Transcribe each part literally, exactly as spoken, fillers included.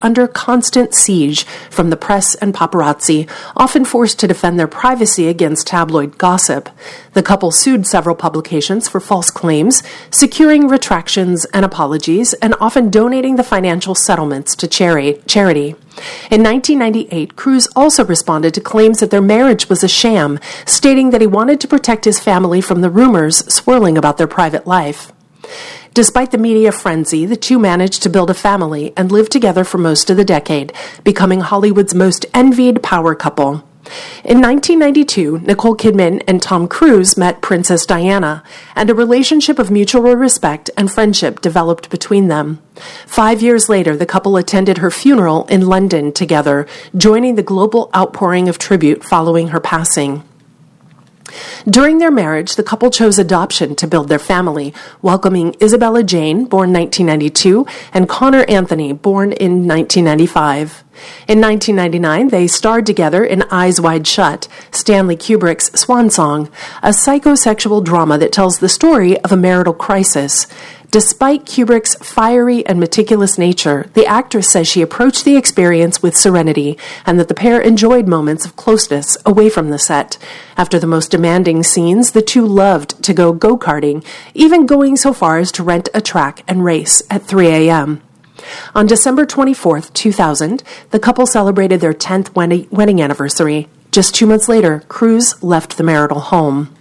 under constant siege from the press and paparazzi, often forced to defend their privacy against tabloid gossip. The couple sued several publications for false claims, securing retractions and apologies, and often donating the financial settlements to charity. In nineteen ninety-eight, Cruise also responded to claims that their marriage was a sham, stating that he wanted to protect his family from the rumors swirling about their private life. Despite the media frenzy, the two managed to build a family and live together for most of the decade, becoming Hollywood's most envied power couple. In nineteen ninety-two, Nicole Kidman and Tom Cruise met Princess Diana, and a relationship of mutual respect and friendship developed between them. Five years later, the couple attended her funeral in London together, joining the global outpouring of tribute following her passing. During their marriage, the couple chose adoption to build their family, welcoming Isabella Jane, born nineteen ninety-two, and Connor Anthony, born in nineteen ninety-five. In nineteen ninety-nine, they starred together in Eyes Wide Shut, Stanley Kubrick's swan song, a psychosexual drama that tells the story of a marital crisis. Despite Kubrick's fiery and meticulous nature, the actress says she approached the experience with serenity and that the pair enjoyed moments of closeness away from the set. After the most demanding scenes, the two loved to go go-karting, even going so far as to rent a track and race at three a.m. On December twenty-fourth, two thousand, the couple celebrated their tenth wedding anniversary. Just two months later, Cruise left the marital home.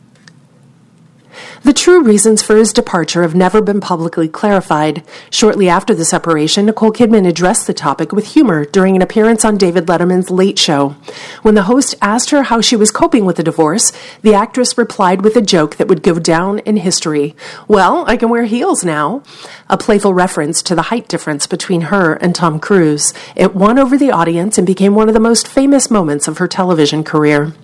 The true reasons for his departure have never been publicly clarified. Shortly after the separation, Nicole Kidman addressed the topic with humor during an appearance on David Letterman's Late Show. When the host asked her how she was coping with the divorce, the actress replied with a joke that would go down in history. "Well, I can wear heels now," a playful reference to the height difference between her and Tom Cruise. It won over the audience and became one of the most famous moments of her television career.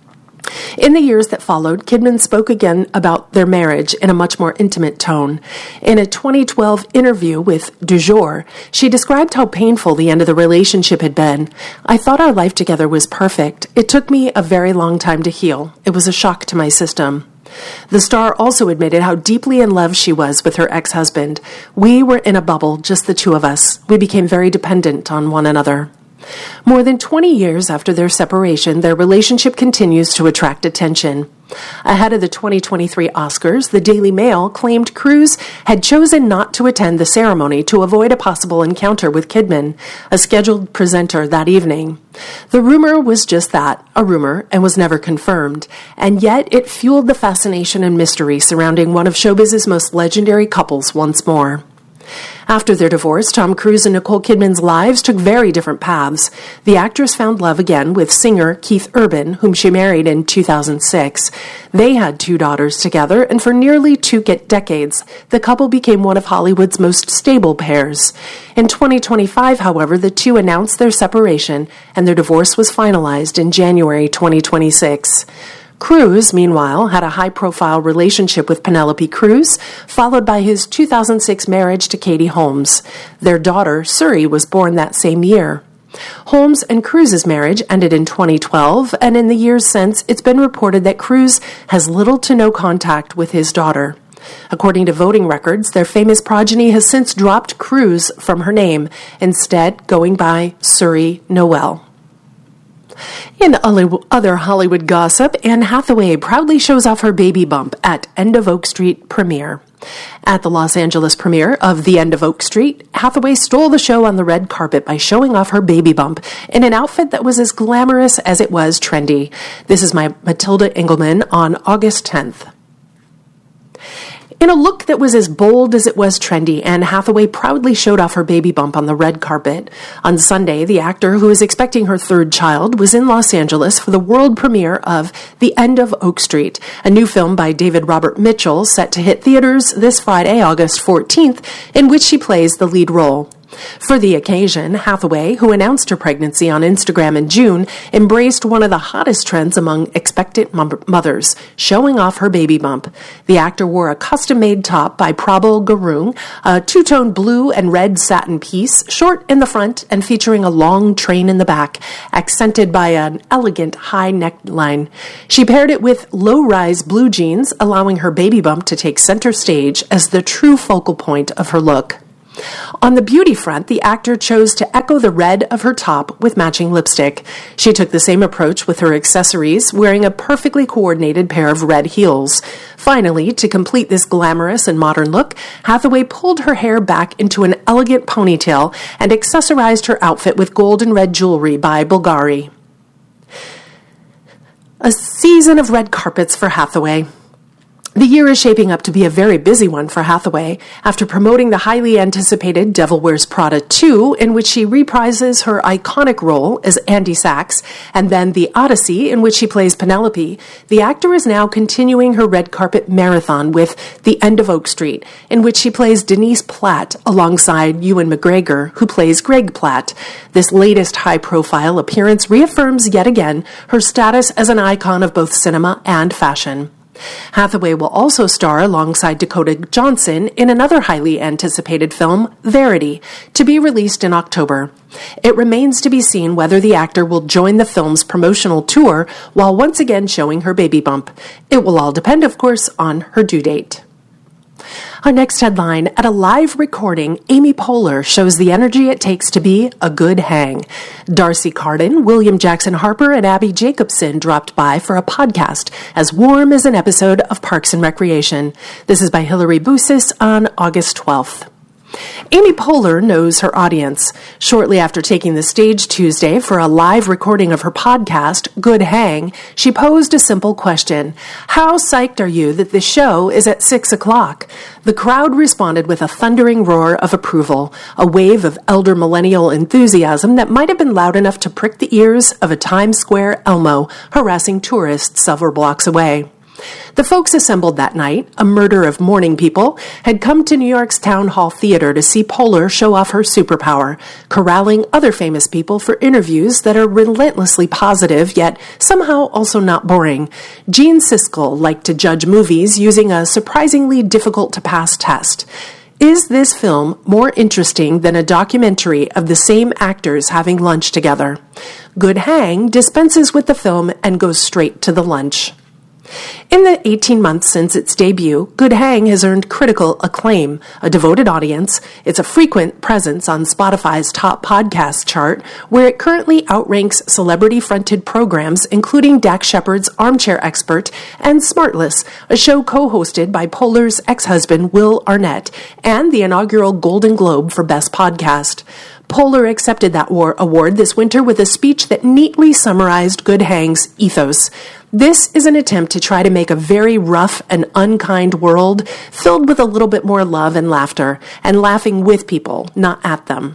In the years that followed, Kidman spoke again about their marriage in a much more intimate tone. In a twenty twelve interview with Du Jour, she described how painful the end of the relationship had been. "I thought our life together was perfect. It took me a very long time to heal. It was a shock to my system." The star also admitted how deeply in love she was with her ex-husband. "We were in a bubble, just the two of us. We became very dependent on one another." More than twenty years after their separation, their relationship continues to attract attention. Ahead of the twenty twenty-three Oscars, the Daily Mail claimed Cruise had chosen not to attend the ceremony to avoid a possible encounter with Kidman, a scheduled presenter that evening. The rumor was just that, a rumor, and was never confirmed, and yet it fueled the fascination and mystery surrounding one of showbiz's most legendary couples once more. After their divorce, Tom Cruise and Nicole Kidman's lives took very different paths. The actress found love again with singer Keith Urban, whom she married in two thousand six. They had two daughters together, and for nearly two decades, the couple became one of Hollywood's most stable pairs. In twenty twenty-five, however, the two announced their separation, and their divorce was finalized in January twenty twenty-six. Cruise, meanwhile, had a high-profile relationship with Penelope Cruz, followed by his two thousand six marriage to Katie Holmes. Their daughter, Suri, was born that same year. Holmes and Cruz's marriage ended in twenty twelve, and in the years since, it's been reported that Cruz has little to no contact with his daughter. According to voting records, their famous progeny has since dropped Cruz from her name, instead going by Suri Noel. In other Hollywood gossip, Anne Hathaway proudly shows off her baby bump at End of Oak Street premiere. At the Los Angeles premiere of The End of Oak Street, Hathaway stole the show on the red carpet by showing off her baby bump in an outfit that was as glamorous as it was trendy. This is my Matilda Engelman on August tenth. In a look that was as bold as it was trendy, Anne Hathaway proudly showed off her baby bump on the red carpet. On Sunday, the actor, who is expecting her third child, was in Los Angeles for the world premiere of The End of Oak Street, a new film by David Robert Mitchell set to hit theaters this Friday, August fourteenth, in which she plays the lead role. For the occasion, Hathaway, who announced her pregnancy on Instagram in June, embraced one of the hottest trends among expectant mothers, showing off her baby bump. The actor wore a custom-made top by Prabal Gurung, a two-tone blue and red satin piece, short in the front and featuring a long train in the back, accented by an elegant high neckline. She paired it with low-rise blue jeans, allowing her baby bump to take center stage as the true focal point of her look. On the beauty front, the actor chose to echo the red of her top with matching lipstick. She took the same approach with her accessories, wearing a perfectly coordinated pair of red heels. Finally, to complete this glamorous and modern look, Hathaway pulled her hair back into an elegant ponytail and accessorized her outfit with gold and red jewelry by Bulgari. A season of red carpets for Hathaway. The year is shaping up to be a very busy one for Hathaway. After promoting the highly anticipated Devil Wears Prada two, in which she reprises her iconic role as Andy Sachs, and then The Odyssey, in which she plays Penelope, the actor is now continuing her red carpet marathon with The End of Oak Street, in which she plays Denise Platt alongside Ewan McGregor, who plays Greg Platt. This latest high-profile appearance reaffirms yet again her status as an icon of both cinema and fashion. Hathaway will also star alongside Dakota Johnson in another highly anticipated film, Verity, to be released in October. It remains to be seen whether the actor will join the film's promotional tour while once again showing her baby bump. It will all depend, of course, on her due date. Our next headline, at a live recording, Amy Poehler shows the energy it takes to be a good hang. D'Arcy Carden, William Jackson Harper, and Abby Jacobson dropped by for a podcast as warm as an episode of Parks and Recreation. This is by Hilary Busis on August twelfth. Amy Poehler knows her audience. Shortly after taking the stage Tuesday for a live recording of her podcast, Good Hang, she posed a simple question. How psyched are you that the show is at six o'clock? The crowd responded with a thundering roar of approval, a wave of elder millennial enthusiasm that might have been loud enough to prick the ears of a Times Square Elmo harassing tourists several blocks away. The folks assembled that night, a murder of morning people, had come to New York's Town Hall Theater to see Poehler show off her superpower, corralling other famous people for interviews that are relentlessly positive, yet somehow also not boring. Gene Siskel liked to judge movies using a surprisingly difficult-to-pass test. Is this film more interesting than a documentary of the same actors having lunch together? Good Hang dispenses with the film and goes straight to the lunch. In the eighteen months since its debut, Good Hang has earned critical acclaim, a devoted audience. It's a frequent presence on Spotify's top podcast chart, where it currently outranks celebrity-fronted programs, including Dax Shepard's Armchair Expert and Smartless, a show co-hosted by Poehler's ex-husband Will Arnett, and the inaugural Golden Globe for Best Podcast. Poehler accepted that war award this winter with a speech that neatly summarized Good Hang's ethos. This is an attempt to try to make a very rough and unkind world filled with a little bit more love and laughter, and laughing with people, not at them.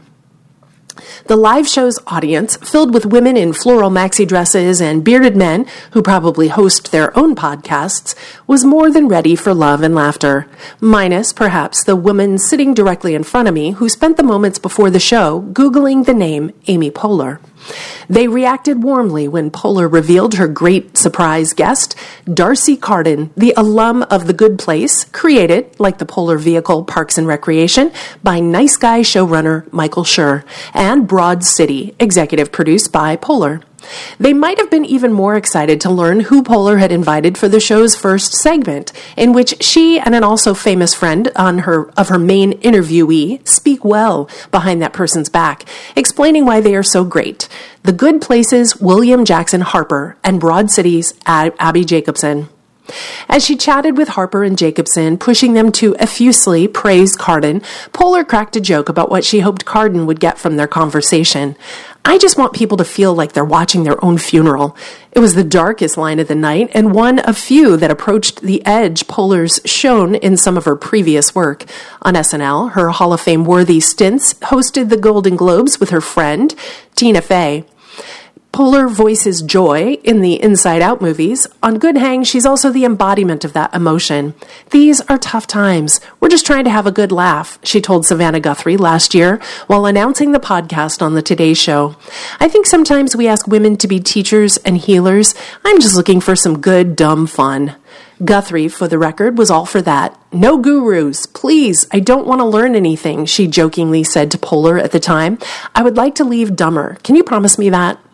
The live show's audience, filled with women in floral maxi dresses and bearded men who probably host their own podcasts, was more than ready for love and laughter, minus, perhaps, the woman sitting directly in front of me who spent the moments before the show Googling the name Amy Poehler. They reacted warmly when Poehler revealed her great surprise guest, D'Arcy Carden, the alum of The Good Place, created, like the Poehler vehicle Parks and Recreation, by Nice Guy showrunner Michael Schur, and Broad City, executive produced by Poehler. They might have been even more excited to learn who Poehler had invited for the show's first segment, in which she and an also famous friend on her of her main interviewee speak well behind that person's back, explaining why they are so great. The Good Place's William Jackson Harper and Broad City's Ab- Abby Jacobson. As she chatted with Harper and Jacobson, pushing them to effusively praise Carden, Poehler cracked a joke about what she hoped Carden would get from their conversation. I just want people to feel like they're watching their own funeral. It was the darkest line of the night, and one of few that approached the edge Poehler's shown in some of her previous work. On S N L, her Hall of Fame-worthy stints hosted the Golden Globes with her friend, Tina Fey. Poehler voices joy in the Inside Out movies. On Good Hang, she's also the embodiment of that emotion. These are tough times. We're just trying to have a good laugh, she told Savannah Guthrie last year while announcing the podcast on the Today Show. I think sometimes we ask women to be teachers and healers. I'm just looking for some good, dumb fun. Guthrie, for the record, was all for that. No gurus. Please, I don't want to learn anything, she jokingly said to Poehler at the time. I would like to leave dumber. Can you promise me that?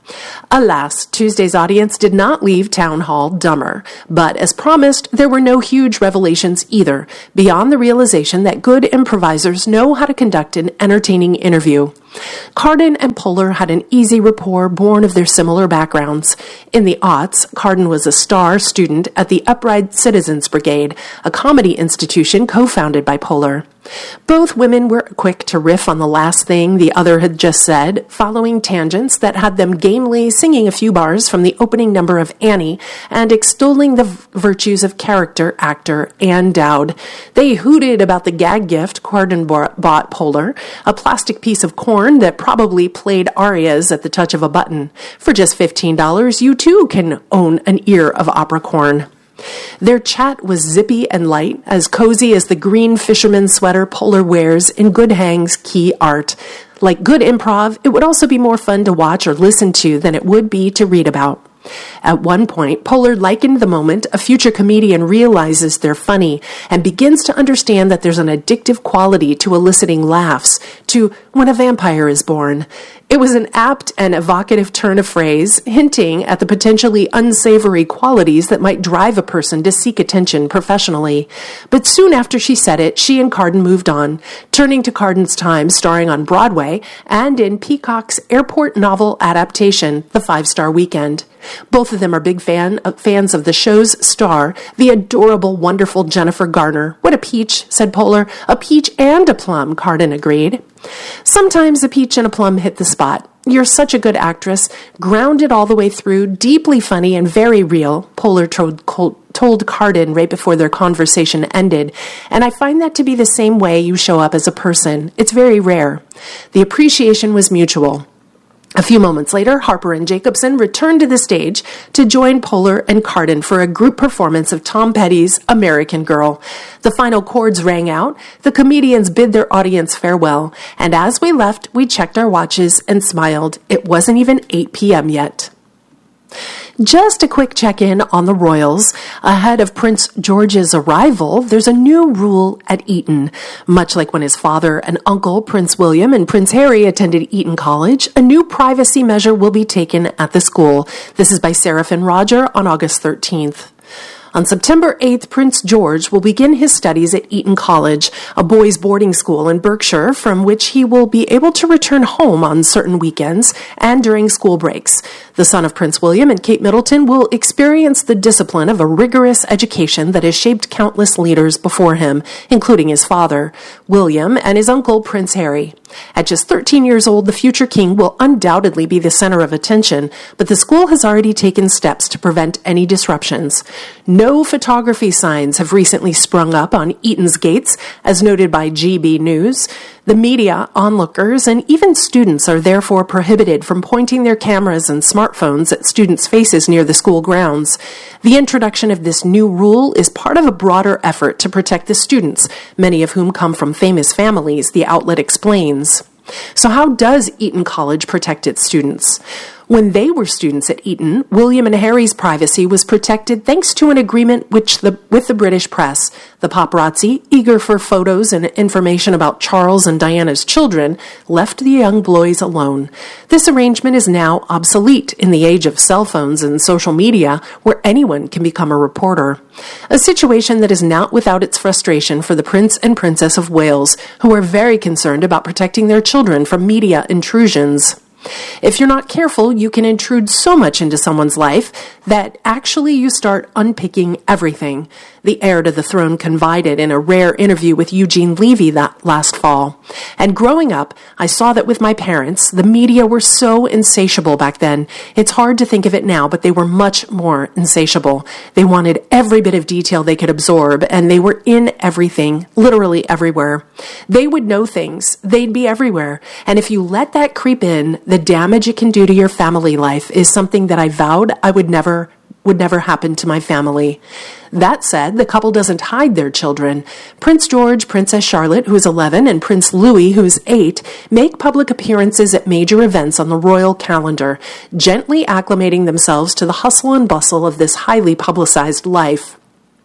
Alas, Tuesday's audience did not leave Town Hall dumber, but as promised, there were no huge revelations either, beyond the realization that good improvisers know how to conduct an entertaining interview. Carden and Poehler had an easy rapport born of their similar backgrounds. In the aughts, Carden was a star student at the Upright Citizens Brigade, a comedy institution co-founded by Poehler. Both women were quick to riff on the last thing the other had just said, following tangents that had them gamely singing a few bars from the opening number of Annie and extolling the v- virtues of character actor Ann Dowd. They hooted about the gag gift Carden bought Poehler, a plastic piece of corn that probably played arias at the touch of a button. For just fifteen dollars, you too can own an ear of opera corn. Their chat was zippy and light, as cozy as the green fisherman sweater Poehler wears in Goodhang's Key Art. Like good improv, it would also be more fun to watch or listen to than it would be to read about. At one point, Poehler likened the moment a future comedian realizes they're funny and begins to understand that there's an addictive quality to eliciting laughs, to when a vampire is born. It was an apt and evocative turn of phrase, hinting at the potentially unsavory qualities that might drive a person to seek attention professionally. But soon after she said it, she and Carden moved on, turning to Carden's time starring on Broadway and in Peacock's airport novel adaptation, The Five-Star Weekend. Both of them are big fan, uh, fans of the show's star, the adorable, wonderful Jennifer Garner. What a peach, said Poehler. A peach and a plum, Carden agreed. Sometimes a peach and a plum hit the spot. You're such a good actress, grounded all the way through, deeply funny and very real, Poehler told, told Carden right before their conversation ended, and I find that to be the same way you show up as a person. It's very rare. The appreciation was mutual. A few moments later, Harper and Jacobson returned to the stage to join Poehler and Carden for a group performance of Tom Petty's American Girl. The final chords rang out, the comedians bid their audience farewell, and as we left, we checked our watches and smiled. It wasn't even eight p.m. yet. Just a quick check-in on the royals. Ahead of Prince George's arrival, there's a new rule at Eton. Much like when his father and uncle, Prince William and Prince Harry, attended Eton College, a new privacy measure will be taken at the school. This is by Sarah Finn Roger on August thirteenth. On September eighth, Prince George will begin his studies at Eton College, a boys' boarding school in Berkshire, from which he will be able to return home on certain weekends and during school breaks. The son of Prince William and Kate Middleton will experience the discipline of a rigorous education that has shaped countless leaders before him, including his father, William, and his uncle, Prince Harry. At just thirteen years old, the future king will undoubtedly be the center of attention, but the school has already taken steps to prevent any disruptions. No photography signs have recently sprung up on Eton's gates, as noted by G B News. The media, onlookers, and even students are therefore prohibited from pointing their cameras and smartphones at students' faces near the school grounds. The introduction of this new rule is part of a broader effort to protect the students, many of whom come from famous families, the outlet explains. So how does Eton College protect its students? When they were students at Eton, William and Harry's privacy was protected thanks to an agreement which the, with the British press. The paparazzi, eager for photos and information about Charles and Diana's children, left the young boys alone. This arrangement is now obsolete in the age of cell phones and social media, where anyone can become a reporter. A situation that is not without its frustration for the Prince and Princess of Wales, who are very concerned about protecting their children from media intrusions. If you're not careful, you can intrude so much into someone's life that actually you start unpicking everything. The heir to the throne confided in a rare interview with Eugene Levy that last fall. And growing up, I saw that with my parents, the media were so insatiable back then. It's hard to think of it now, but they were much more insatiable. They wanted every bit of detail they could absorb, and they were in everything, literally everywhere. They would know things. They'd be everywhere. And if you let that creep in, the damage it can do to your family life is something that I vowed I would never would never happen to my family. That said, the couple doesn't hide their children. Prince George, Princess Charlotte, who is eleven, and Prince Louis, who is eight, make public appearances at major events on the royal calendar, gently acclimating themselves to the hustle and bustle of this highly publicized life.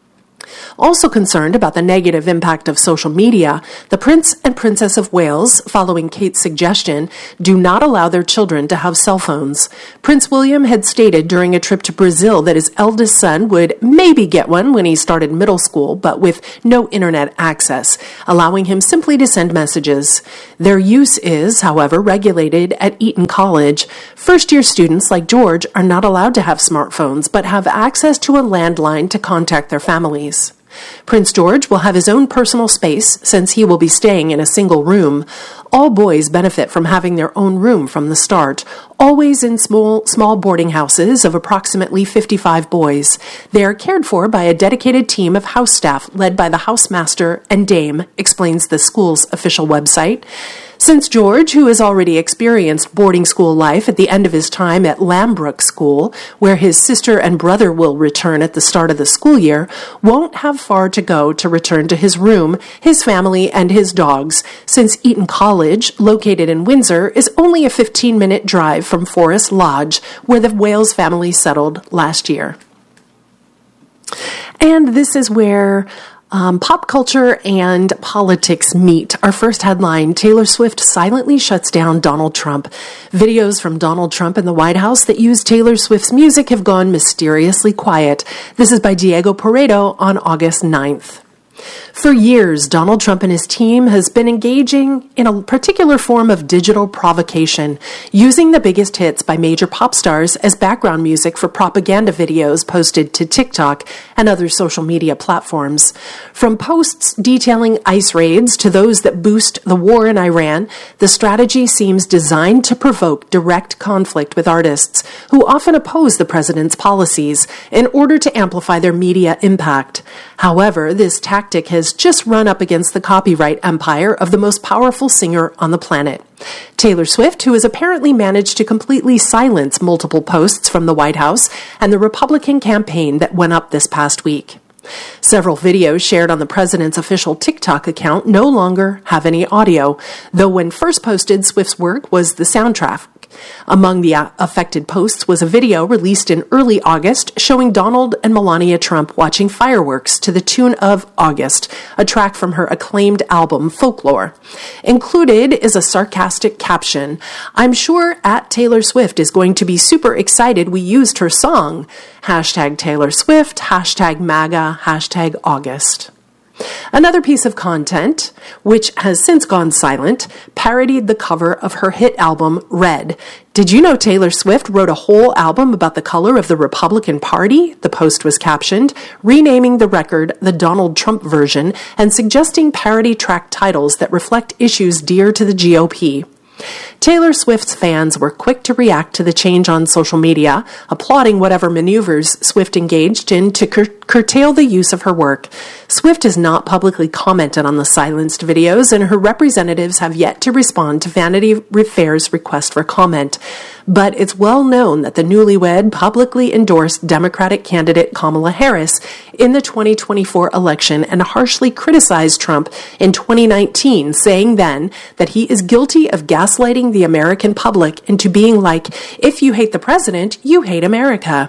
Also concerned about the negative impact of social media, the Prince and Princess of Wales, following Kate's suggestion, do not allow their children to have cell phones. Prince William had stated during a trip to Brazil that his eldest son would maybe get one when he started middle school, but with no internet access, allowing him simply to send messages. Their use is, however, regulated at Eton College. First-year students like George are not allowed to have smartphones, but have access to a landline to contact their families. Prince George will have his own personal space since he will be staying in a single room. All boys benefit from having their own room from the start, always in small, small boarding houses of approximately fifty-five boys. They are cared for by a dedicated team of house staff led by the housemaster and dame, explains the school's official website. Since George, who has already experienced boarding school life at the end of his time at Lambrook School, where his sister and brother will return at the start of the school year, won't have far to go to return to his room, his family, and his dogs, since Eton College, located in Windsor, is only a fifteen-minute drive from Forest Lodge, where the Wales family settled last year. And this is where Um, pop culture and politics meet. Our first headline, Taylor Swift silently shuts down Donald Trump. Videos from Donald Trump in the White House that use Taylor Swift's music have gone mysteriously quiet. This is by Diego Pareto on August ninth. For years, Donald Trump and his team has been engaging in a particular form of digital provocation, using the biggest hits by major pop stars as background music for propaganda videos posted to TikTok and other social media platforms. From posts detailing ICE raids to those that boost the war in Iran, the strategy seems designed to provoke direct conflict with artists who often oppose the president's policies in order to amplify their media impact. However, this tactic has just run up against the copyright empire of the most powerful singer on the planet. Taylor Swift, who has apparently managed to completely silence multiple posts from the White House and the Republican campaign that went up this past week. Several videos shared on the president's official TikTok account no longer have any audio, though when first posted, Swift's work was the soundtrack. Among the affected posts was a video released in early August showing Donald and Melania Trump watching fireworks to the tune of August, a track from her acclaimed album Folklore. Included is a sarcastic caption, "I'm sure at Taylor Swift is going to be super excited we used her song. Hashtag Taylor Swift, hashtag MAGA, hashtag August." Another piece of content, which has since gone silent, parodied the cover of her hit album, Red. Did you know Taylor Swift wrote a whole album about the color of the Republican Party? The post was captioned, renaming the record the Donald Trump version and suggesting parody track titles that reflect issues dear to the G O P. Taylor Swift's fans were quick to react to the change on social media, applauding whatever maneuvers Swift engaged in to cur- curtail the use of her work. Swift has not publicly commented on the silenced videos, and her representatives have yet to respond to Vanity Fair's request for comment. But it's well known that the newlywed publicly endorsed Democratic candidate Kamala Harris in the twenty twenty-four election and harshly criticized Trump in twenty nineteen, saying then that he is guilty of gaslighting the American public into being like, if you hate the president, you hate America.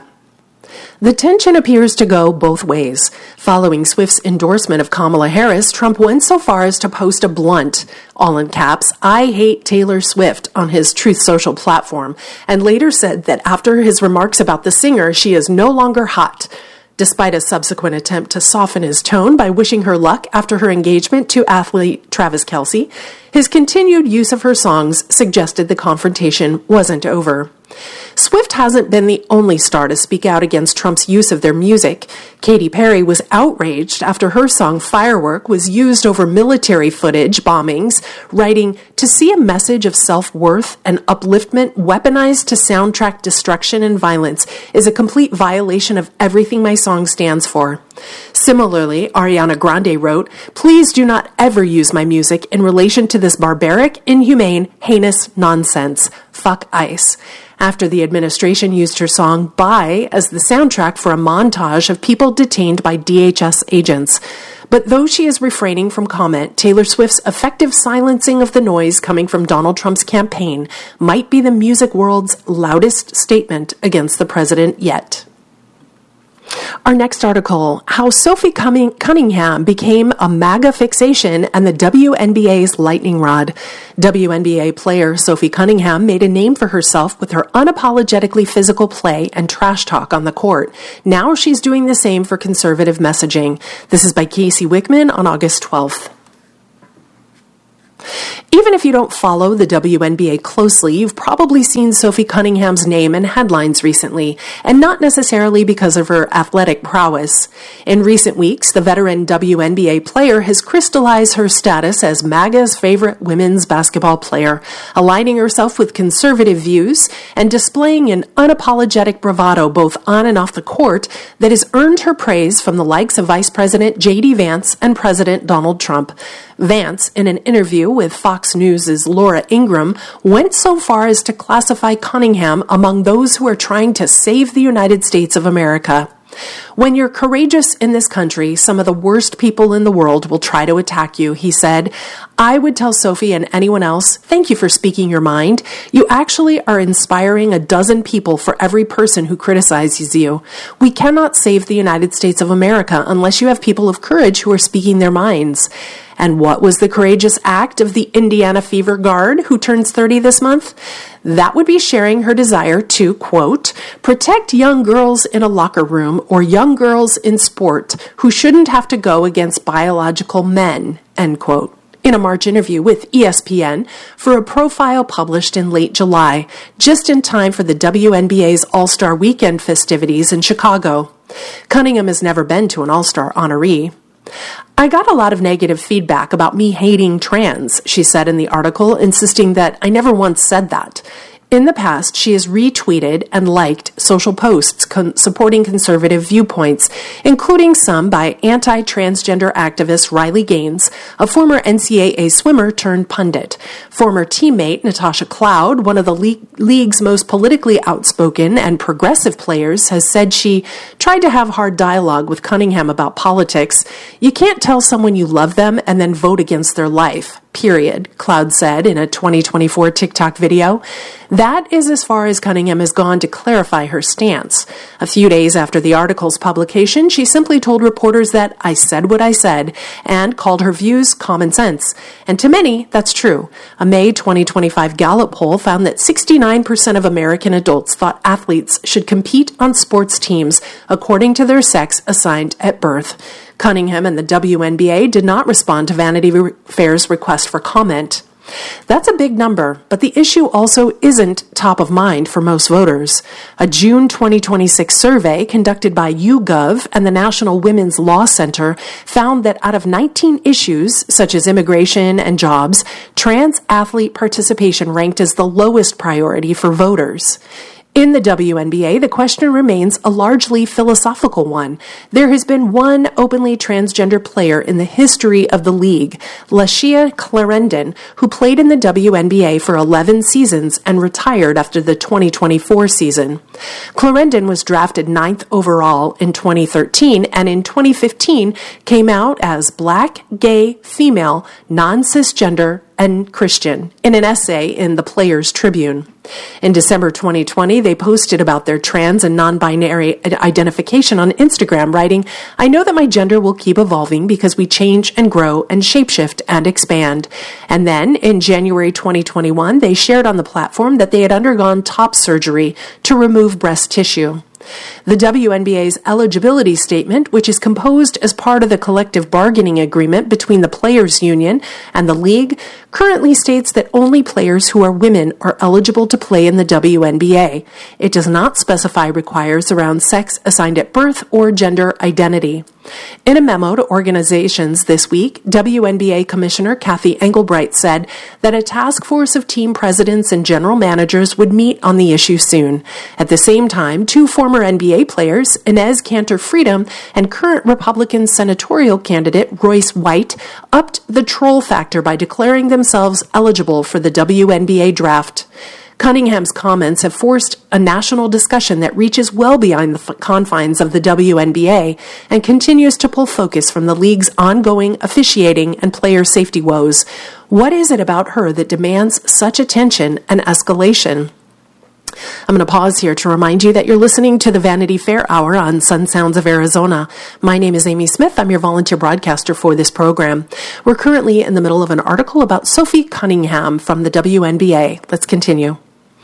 The tension appears to go both ways. Following Swift's endorsement of Kamala Harris, Trump went so far as to post a blunt, all in caps, "I hate Taylor Swift" on his Truth Social platform, and later said that after his remarks about the singer, she is no longer hot, despite a subsequent attempt to soften his tone by wishing her luck after her engagement to athlete Travis Kelce. His continued use of her songs suggested the confrontation wasn't over. Swift hasn't been the only star to speak out against Trump's use of their music. Katy Perry was outraged after her song Firework was used over military footage bombings, writing, "To see a message of self-worth and upliftment weaponized to soundtrack destruction and violence is a complete violation of everything my song stands for." Similarly, Ariana Grande wrote, "Please do not ever use my music in relation to this barbaric, inhumane, heinous nonsense. Fuck ICE." After the administration used her song Bye as the soundtrack for a montage of people detained by D H S agents. But though she is refraining from comment, Taylor Swift's effective silencing of the noise coming from Donald Trump's campaign might be the music world's loudest statement against the president yet. Our next article, how Sophie Cunningham became a MAGA fixation and the W N B A's lightning rod. W N B A player Sophie Cunningham made a name for herself with her unapologetically physical play and trash talk on the court. Now she's doing the same for conservative messaging. This is by Casey Wickman on August twelfth. Even if you don't follow the W N B A closely, you've probably seen Sophie Cunningham's name in headlines recently, and not necessarily because of her athletic prowess. In recent weeks, the veteran W N B A player has crystallized her status as MAGA's favorite women's basketball player, aligning herself with conservative views and displaying an unapologetic bravado both on and off the court that has earned her praise from the likes of Vice President J D Vance and President Donald Trump. Vance, in an interview with Fox News' Laura Ingraham, went so far as to classify Cunningham among those who are trying to save the United States of America. When you're courageous in this country, some of the worst people in the world will try to attack you, he said. I would tell Sophie and anyone else, thank you for speaking your mind. You actually are inspiring a dozen people for every person who criticizes you. We cannot save the United States of America unless you have people of courage who are speaking their minds. And what was the courageous act of the Indiana Fever Guard, who turns thirty this month? That would be sharing her desire to, quote, protect young girls in a locker room or young girls in sport who shouldn't have to go against biological men, end quote, in a March interview with E S P N for a profile published in late July, just in time for the W N B A's All-Star Weekend festivities in Chicago. Cunningham has never been to an All-Star honoree. I got a lot of negative feedback about me hating trans, she said in the article, insisting that I never once said that. In the past, she has retweeted and liked social posts con- supporting conservative viewpoints, including some by anti-transgender activist Riley Gaines, a former N C double A swimmer turned pundit. Former teammate Natasha Cloud, one of the le- league's most politically outspoken and progressive players, has said she tried to have hard dialogue with Cunningham about politics. You can't tell someone you love them and then vote against their life. Period, Cloud said in a twenty twenty-four TikTok video. That is as far as Cunningham has gone to clarify her stance. A few days after the article's publication, she simply told reporters that I said what I said and called her views common sense. And to many, that's true. A May twenty twenty-five Gallup poll found that sixty-nine percent of American adults thought athletes should compete on sports teams according to their sex assigned at birth. Cunningham and the W N B A did not respond to Vanity Fair's request for comment. That's a big number, but the issue also isn't top of mind for most voters. A June twenty twenty-six survey conducted by YouGov and the National Women's Law Center found that out of nineteen issues, such as immigration and jobs, trans athlete participation ranked as the lowest priority for voters. In the W N B A, the question remains a largely philosophical one. There has been one openly transgender player in the history of the league, Lashia Clarendon, who played in the W N B A for eleven seasons and retired after the twenty twenty-four season. Clarendon was drafted ninth overall in twenty thirteen and in twenty fifteen came out as black, gay, female, non-cisgender, and Christian in an essay in the Players Tribune. In December twenty twenty, they posted about their trans and non-binary identification on Instagram, writing, I know that my gender will keep evolving because we change and grow and shapeshift and expand. And then, in January twenty twenty-one, they shared on the platform that they had undergone top surgery to remove breast tissue. The W N B A's eligibility statement, which is composed as part of the collective bargaining agreement between the Players Union and the league, currently states that only players who are women are eligible to play in the W N B A. It does not specify requires around sex assigned at birth or gender identity. In a memo to organizations this week, W N B A Commissioner Kathy Engelbright said that a task force of team presidents and general managers would meet on the issue soon. At the same time, two former N B A players, Inez Cantor-Freedom and current Republican senatorial candidate Royce White, upped the troll factor by declaring themselves eligible for the W N B A draft. Cunningham's comments have forced a national discussion that reaches well beyond the f- confines of the W N B A and continues to pull focus from the league's ongoing officiating and player safety woes. What is it about her that demands such attention and escalation? I'm going to pause here to remind you that you're listening to the Vanity Fair Hour on Sun Sounds of Arizona. My name is Amy Smith. I'm your volunteer broadcaster for this program. We're currently in the middle of an article about Sophie Cunningham from the W N B A. Let's continue.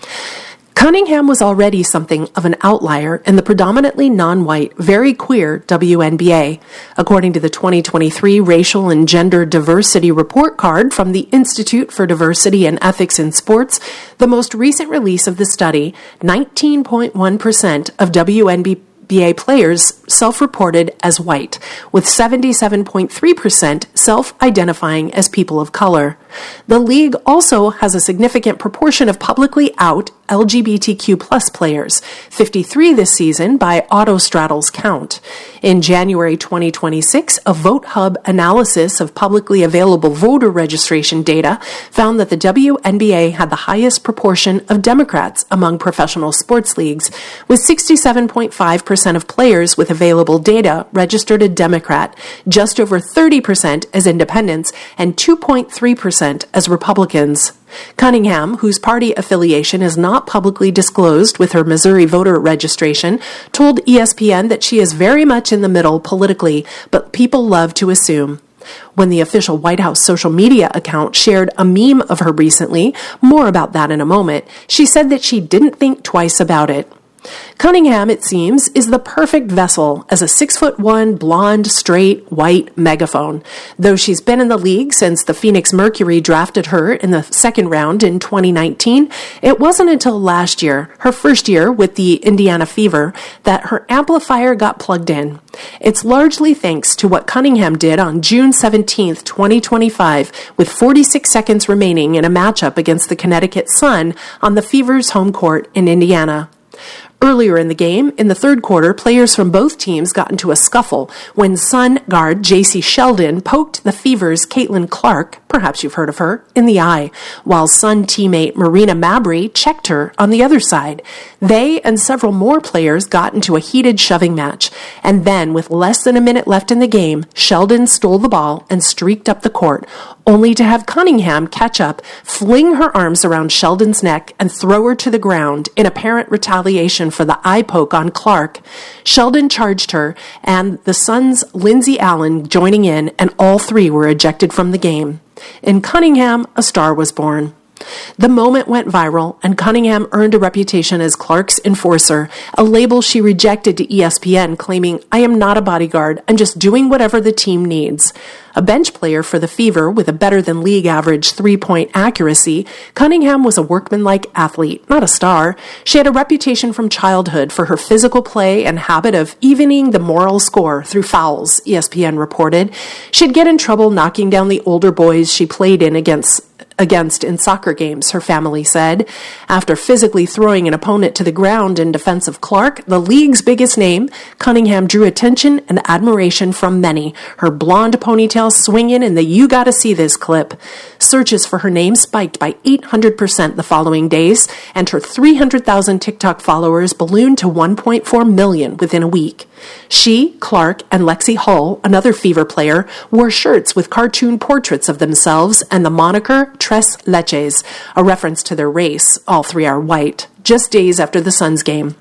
Cunningham was already something of an outlier in the predominantly non-white, very queer W N B A. According to the twenty twenty-three Racial and Gender Diversity Report Card from the Institute for Diversity and Ethics in Sports, the most recent release of the study, nineteen point one percent of W N B A players self-reported as white, with seventy-seven point three percent self-identifying as people of color. The league also has a significant proportion of publicly out L G B T Q plus players, fifty-three this season by Autostraddle's count. In January twenty twenty-six, a VoteHub analysis of publicly available voter registration data found that the W N B A had the highest proportion of Democrats among professional sports leagues, with sixty-seven point five percent of players with available data registered a Democrat, just over thirty percent as independents, and two point three percent as Republicans. Cunningham, whose party affiliation is not publicly disclosed with her Missouri voter registration, told E S P N that she is very much in the middle politically, but people love to assume. When the official White House social media account shared a meme of her recently, more about that in a moment, she said that she didn't think twice about it. Cunningham, it seems, is the perfect vessel as a six foot one, blonde, straight, white megaphone. Though she's been in the league since the Phoenix Mercury drafted her in the second round in twenty nineteen, it wasn't until last year, her first year with the Indiana Fever, that her amplifier got plugged in. It's largely thanks to what Cunningham did on June seventeenth, twenty twenty-five, with forty-six seconds remaining in a matchup against the Connecticut Sun on the Fever's home court in Indiana. Earlier in the game, in the third quarter, players from both teams got into a scuffle when Sun guard J C Sheldon poked the Fever's Caitlin Clark, perhaps you've heard of her, in the eye, while Sun teammate Marina Mabrey checked her on the other side. They and several more players got into a heated shoving match, and then, with less than a minute left in the game, Sheldon stole the ball and streaked up the court, only to have Cunningham catch up, fling her arms around Sheldon's neck, and throw her to the ground in apparent retaliation for the eye poke on Clark. Sheldon charged her, and the Suns' Lindsey Allen joining in, and all three were ejected from the game. In Cunningham, a star was born. The moment went viral, and Cunningham earned a reputation as Clark's enforcer, a label she rejected to E S P N, claiming, "I am not a bodyguard, I'm just doing whatever the team needs." A bench player for the Fever with a better-than-league average three-point accuracy, Cunningham was a workmanlike athlete, not a star. She had a reputation from childhood for her physical play and habit of evening the moral score through fouls, E S P N reported. She'd get in trouble knocking down the older boys she played in against against in soccer games, her family said. After physically throwing an opponent to the ground in defense of Clark, the league's biggest name, Cunningham drew attention and admiration from many, her blonde ponytail swinging in the "you gotta see this" clip. Searches for her name spiked by eight hundred percent the following days, and her three hundred thousand TikTok followers ballooned to one point four million within a week. She, Clark, and Lexi Hull, another Fever player, wore shirts with cartoon portraits of themselves and the moniker Tres Leches, a reference to their race. All three are white, just days after the Suns game.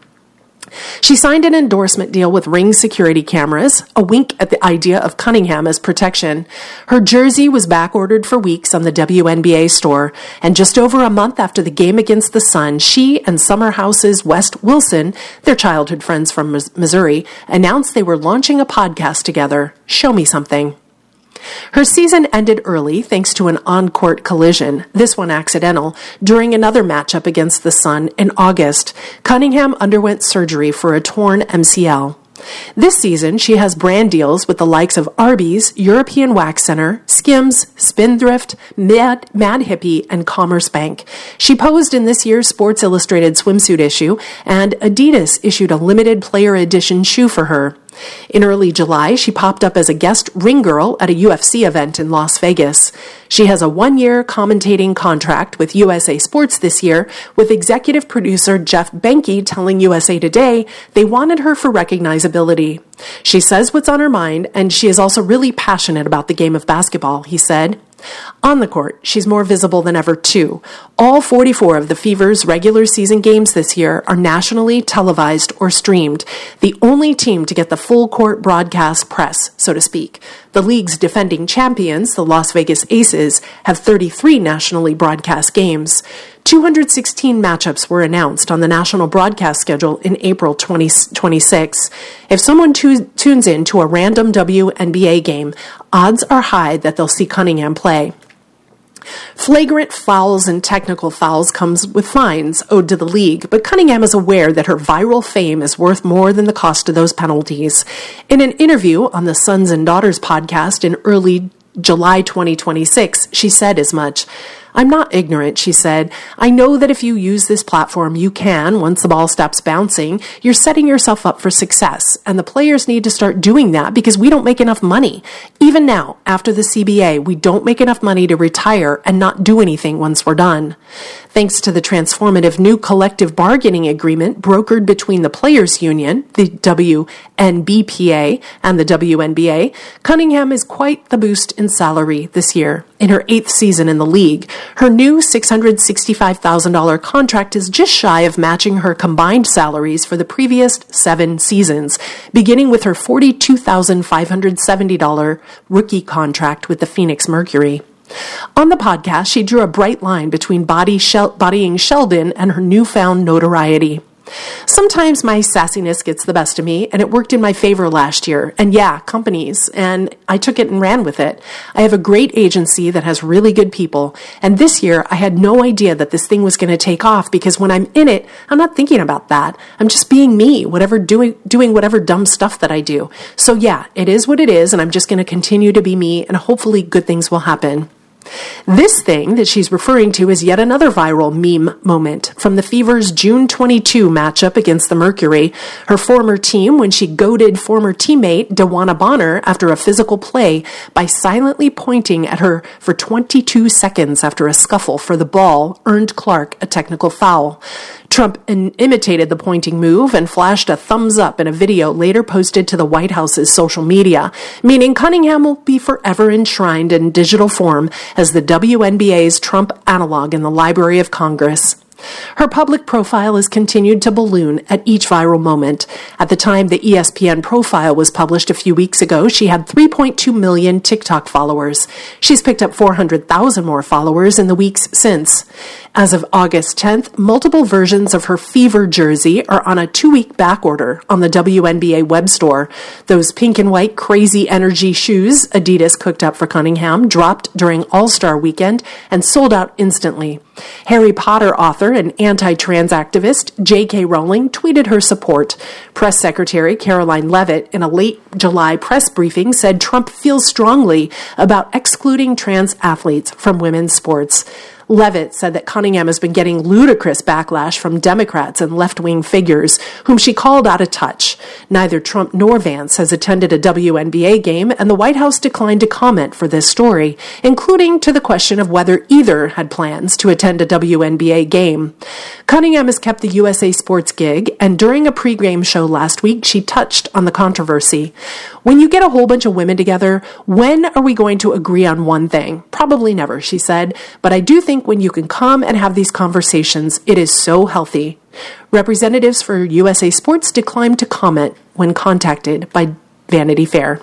She signed an endorsement deal with Ring security cameras, a wink at the idea of Cunningham as protection. Her jersey was back-ordered for weeks on the W N B A store, and just over a month after the game against the Sun, she and Summer House's West Wilson, their childhood friends from Missouri, announced they were launching a podcast together, Show Me Something. Her season ended early thanks to an on-court collision, this one accidental, during another matchup against the Sun in August. Cunningham underwent surgery for a torn M C L. This season, she has brand deals with the likes of Arby's, European Wax Center, Skims, Spindrift, Mad, Mad Hippie, and Commerce Bank. She posed in this year's Sports Illustrated swimsuit issue, and Adidas issued a limited player edition shoe for her. In early July, she popped up as a guest ring girl at a U F C event in Las Vegas. She has a one-year commentating contract with U S A Sports this year, with executive producer Jeff Benke telling U S A Today they wanted her for recognizability. She says what's on her mind, and she is also really passionate about the game of basketball, he said. On the court, she's more visible than ever, too. All forty-four of the Fever's regular season games this year are nationally televised or streamed, the only team to get the full court broadcast press, so to speak. The league's defending champions, the Las Vegas Aces, have thirty-three nationally broadcast games. two hundred sixteen matchups were announced on the national broadcast schedule in April twenty twenty-six. If someone tu- tunes in to a random W N B A game, odds are high that they'll see Cunningham play. Flagrant fouls and technical fouls comes with fines owed to the league, but Cunningham is aware that her viral fame is worth more than the cost of those penalties. In an interview on the Sons and Daughters podcast in early July twenty twenty-six, she said as much. I'm not ignorant, she said. I know that if you use this platform, you can, once the ball stops bouncing, you're setting yourself up for success. And the players need to start doing that because we don't make enough money. Even now, after the C B A, we don't make enough money to retire and not do anything once we're done. Thanks to the transformative new collective bargaining agreement brokered between the Players Union, the W N B P A, and the W N B A, Cunningham is quite the boost in salary this year. In her eighth season in the league, her new six hundred sixty-five thousand dollars contract is just shy of matching her combined salaries for the previous seven seasons, beginning with her forty-two thousand five hundred seventy dollars rookie contract with the Phoenix Mercury. On the podcast, she drew a bright line between body shel- bodying Sheldon and her newfound notoriety. Sometimes my sassiness gets the best of me, and it worked in my favor last year. And yeah, companies, and I took it and ran with it. I have a great agency that has really good people, and this year I had no idea that this thing was going to take off because when I'm in it, I'm not thinking about that. I'm just being me, whatever doing doing whatever dumb stuff that I do. So yeah, it is what it is, and I'm just going to continue to be me, and hopefully good things will happen. This thing that she's referring to is yet another viral meme moment from the Fever's June twenty-second matchup against the Mercury, her former team when she goaded former teammate DeWanna Bonner after a physical play by silently pointing at her for twenty-two seconds after a scuffle for the ball earned Clark a technical foul. Trump in- imitated the pointing move and flashed a thumbs up in a video later posted to the White House's social media, meaning Cunningham will be forever enshrined in digital form as the W N B A's Trump analog in the Library of Congress. Her public profile has continued to balloon at each viral moment. At the time the E S P N profile was published a few weeks ago, she had three point two million TikTok followers. She's picked up four hundred thousand more followers in the weeks since. As of August tenth, multiple versions of her Fever jersey are on a two-week back order on the W N B A web store. Those pink and white crazy energy shoes Adidas cooked up for Cunningham dropped during All-Star Weekend and sold out instantly. Harry Potter author and anti-trans activist J K Rowling tweeted her support. Press Secretary Caroline Leavitt, in a late July press briefing, said Trump feels strongly about excluding trans athletes from women's sports. Leavitt said that Cunningham has been getting ludicrous backlash from Democrats and left-wing figures, whom she called out of touch. Neither Trump nor Vance has attended a W N B A game, and the White House declined to comment for this story, including to the question of whether either had plans to attend a W N B A game. Cunningham has kept the U S A Sports gig, and during a pregame show last week, she touched on the controversy. When you get a whole bunch of women together, when are we going to agree on one thing? Probably never, she said, but I do think when you can come and have these conversations, it is so healthy. Representatives for U S A Sports declined to comment when contacted by Vanity Fair.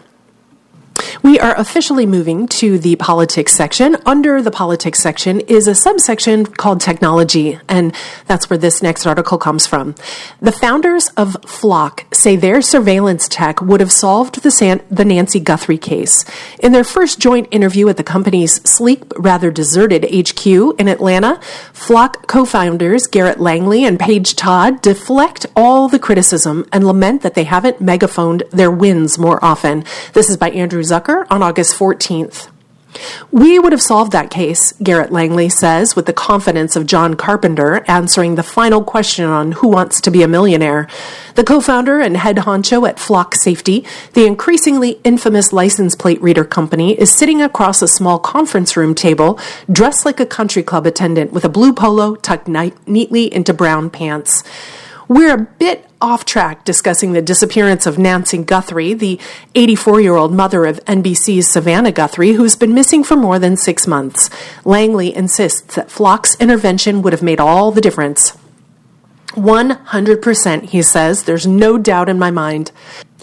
We are officially moving to the politics section. Under the politics section is a subsection called technology, and that's where this next article comes from. The founders of Flock say their surveillance tech would have solved the, San- the Nancy Guthrie case. In their first joint interview at the company's sleek but rather deserted H Q in Atlanta, Flock co-founders Garrett Langley and Paige Todd deflect all the criticism and lament that they haven't megaphoned their wins more often. This is by Andrew Zucker on August fourteenth. We would have solved that case, Garrett Langley says, with the confidence of John Carpenter answering the final question on Who Wants to Be a Millionaire. The co-founder and head honcho at Flock Safety, the increasingly infamous license plate reader company, is sitting across a small conference room table, dressed like a country club attendant with a blue polo tucked ni- neatly into brown pants. We're a bit off track discussing the disappearance of Nancy Guthrie, the eighty-four-year-old mother of N B C's Savannah Guthrie, who's been missing for more than six months. Langley insists that Flock's intervention would have made all the difference. one hundred percent, he says. There's no doubt in my mind.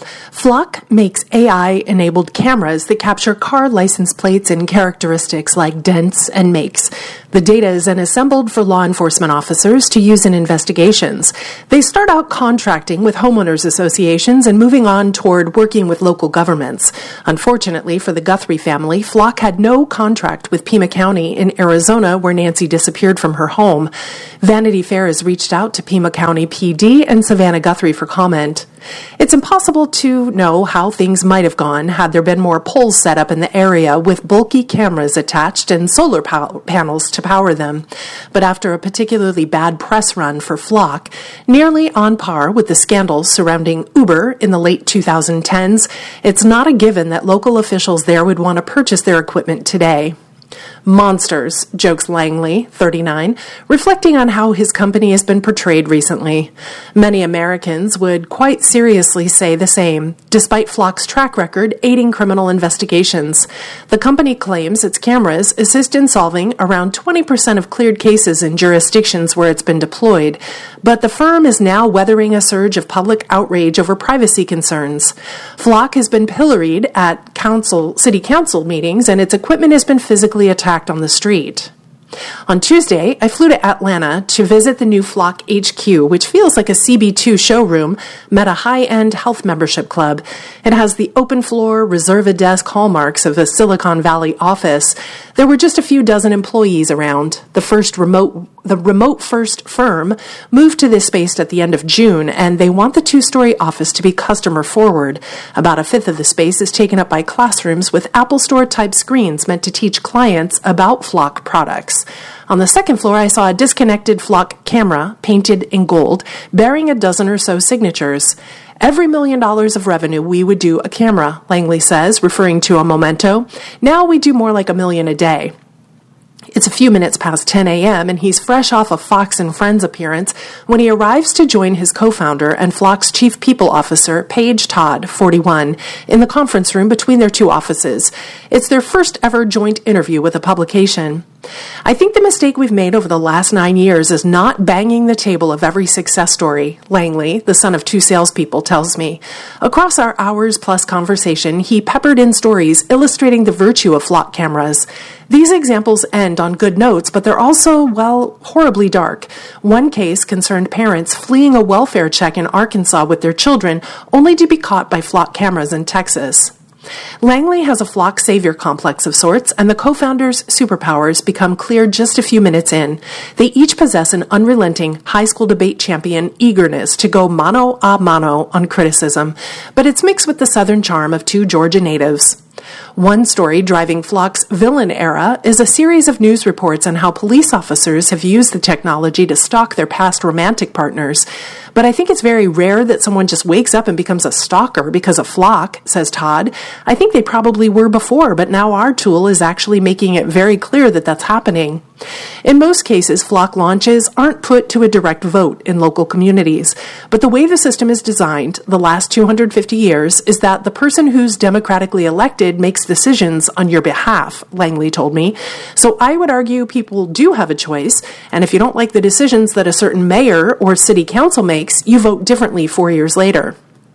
Flock makes A I-enabled cameras that capture car license plates and characteristics like dents and makes. The data is then assembled for law enforcement officers to use in investigations. They start out contracting with homeowners associations and moving on toward working with local governments. Unfortunately for the Guthrie family, Flock had no contract with Pima County in Arizona, where Nancy disappeared from her home. Vanity Fair has reached out to Pima County P D and Savannah Guthrie for comment. It's impossible to know how things might have gone had there been more poles set up in the area with bulky cameras attached and solar pow- panels to power them. But after a particularly bad press run for Flock, nearly on par with the scandals surrounding Uber in the late twenty tens, it's not a given that local officials there would want to purchase their equipment today. Monsters, jokes Langley, thirty-nine, reflecting on how his company has been portrayed recently. Many Americans would quite seriously say the same, despite Flock's track record aiding criminal investigations. The company claims its cameras assist in solving around twenty percent of cleared cases in jurisdictions where it's been deployed, but the firm is now weathering a surge of public outrage over privacy concerns. Flock has been pilloried at council, city council meetings, and its equipment has been physically attacked on the street. On Tuesday, I flew to Atlanta to visit the new Flock H Q, which feels like a C B two showroom, met a high-end health membership club. It has the open floor, reserve-a-desk hallmarks of a Silicon Valley office. There were just a few dozen employees around. The first remote, the remote-first firm moved to this space at the end of June, and they want the two-story office to be customer-forward. About a fifth of the space is taken up by classrooms with Apple Store-type screens meant to teach clients about Flock products. On the second floor, I saw a disconnected Flock camera painted in gold, bearing a dozen or so signatures. Every million dollars of revenue, we would do a camera, Langley says, referring to a memento. Now we do more like a million a day. It's a few minutes past ten a.m., and he's fresh off a Fox and Friends appearance when he arrives to join his co-founder and Flock's chief people officer, Paige Todd, forty-one, in the conference room between their two offices. It's their first ever joint interview with a publication. I think the mistake we've made over the last nine years is not banging the table of every success story, Langley, the son of two salespeople, tells me. Across our hours-plus conversation, he peppered in stories illustrating the virtue of Flock cameras. These examples end on good notes, but they're also, well, horribly dark. One case concerned parents fleeing a welfare check in Arkansas with their children, only to be caught by Flock cameras in Texas. Langley has a Flock savior complex of sorts, and the co-founders' superpowers become clear just a few minutes in. They each possess an unrelenting high school debate champion eagerness to go mano a mano on criticism, but it's mixed with the southern charm of two Georgia natives. One story driving Flock's villain era is a series of news reports on how police officers have used the technology to stalk their past romantic partners. But I think it's very rare that someone just wakes up and becomes a stalker because of Flock, says Todd. I think they probably were before, but now our tool is actually making it very clear that that's happening. In most cases, Flock launches aren't put to a direct vote in local communities, but the way the system is designed the last two hundred fifty years is that the person who's democratically elected makes decisions on your behalf, Langley told me. So I would argue people do have a choice, and if you don't like the decisions that a certain mayor or city council makes, you vote differently four years later.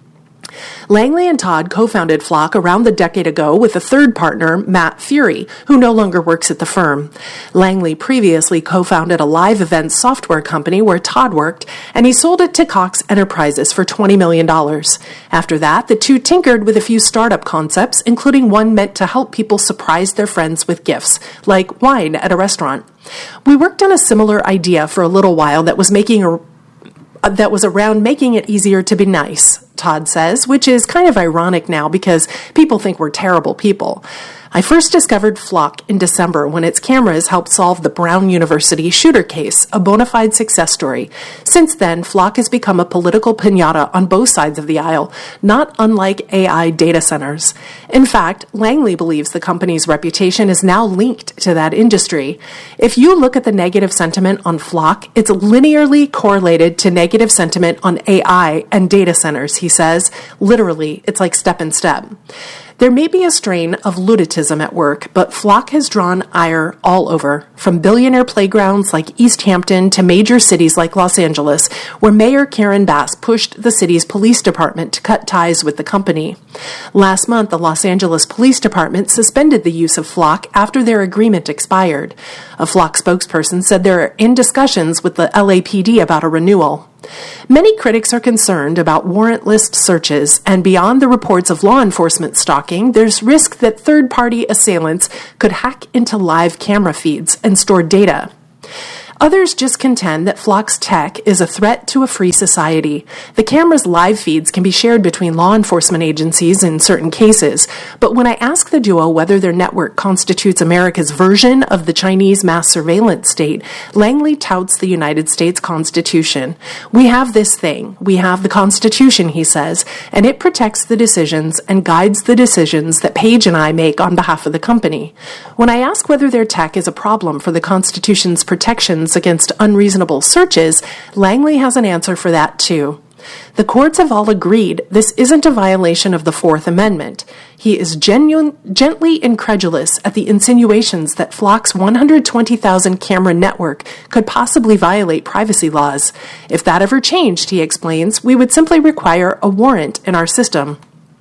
Langley and Todd co-founded Flock around a decade ago with a third partner, Matt Fury, who no longer works at the firm. Langley previously co-founded a live events software company where Todd worked, and he sold it to Cox Enterprises for twenty million dollars. After that, the two tinkered with a few startup concepts, including one meant to help people surprise their friends with gifts, like wine at a restaurant. We worked on a similar idea for a little while that was making a that was around making it easier to be nice, Todd says, which is kind of ironic now because people think we're terrible people. I first discovered Flock in December when its cameras helped solve the Brown University shooter case, a bona fide success story. Since then, Flock has become a political piñata on both sides of the aisle, not unlike A I data centers. In fact, Langley believes the company's reputation is now linked to that industry. If you look at the negative sentiment on Flock, it's linearly correlated to negative sentiment on A I and data centers, he says. Literally, it's like step in step. There may be a strain of luditism at work, but Flock has drawn ire all over, from billionaire playgrounds like East Hampton to major cities like Los Angeles, where Mayor Karen Bass pushed the city's police department to cut ties with the company. Last month, the Los Angeles Police Department suspended the use of Flock after their agreement expired. A Flock spokesperson said they're in discussions with the L A P D about a renewal. Many critics are concerned about warrantless searches, and beyond the reports of law enforcement stalking, there's risk that third-party assailants could hack into live camera feeds and store data. Others just contend that Flock's tech is a threat to a free society. The camera's live feeds can be shared between law enforcement agencies in certain cases, but when I ask the duo whether their network constitutes America's version of the Chinese mass surveillance state, Langley touts the United States Constitution. We have this thing. We have the Constitution, he says, and it protects the decisions and guides the decisions that Paige and I make on behalf of the company. When I ask whether their tech is a problem for the Constitution's protections against unreasonable searches, Langley has an answer for that too. The courts have all agreed this isn't a violation of the Fourth Amendment. He is genuine, gently incredulous at the insinuations that Flock's one hundred twenty thousand camera network could possibly violate privacy laws. If that ever changed, he explains, we would simply require a warrant in our system.